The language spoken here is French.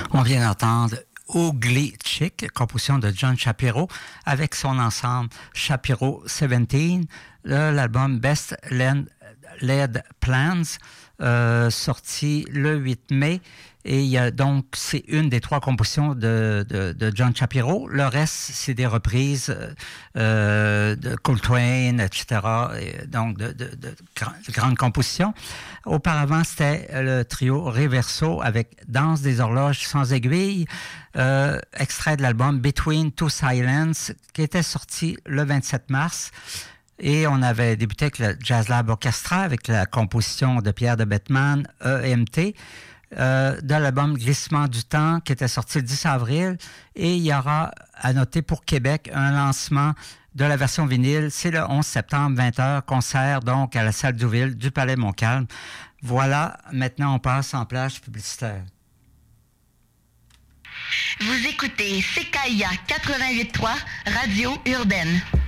On vient d'entendre Ugly Chick, composition de John Shapiro, avec son ensemble Shapiro 17, l'album Best Laid Plans, sorti le 8 mai. Et il y a donc, c'est une des 3 compositions de John Shapiro. Le reste, c'est des reprises de Coltrane, etc. Et donc, de grandes compositions. Auparavant, c'était le trio Reverso avec Danse des horloges sans aiguille, extrait de l'album Between Two Silences, qui était sorti le 27 mars. Et on avait débuté avec le Jazz Lab Orchestra, avec la composition de Pierre de Bettman, EMT. De l'album Glissement du temps qui était sorti le 10 avril, et il y aura à noter pour Québec un lancement de la version vinyle, c'est le 11 septembre 20h, concert donc à la salle Douville du Palais Montcalm. Voilà, maintenant on passe en plage publicitaire. Vous écoutez CKIA 88.3 Radio Urbaine.